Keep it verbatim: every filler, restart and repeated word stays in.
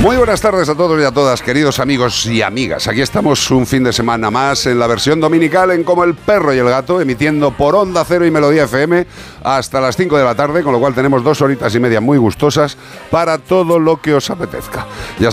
Muy buenas tardes a todos y a todas, queridos amigos y amigas. Aquí estamos un fin de semana más en la versión dominical en Como el Perro y el Gato, emitiendo por Onda Cero y Melodía F M hasta las cinco de la tarde, con lo cual tenemos dos horitas y media muy gustosas para todo lo que os apetezca. Ya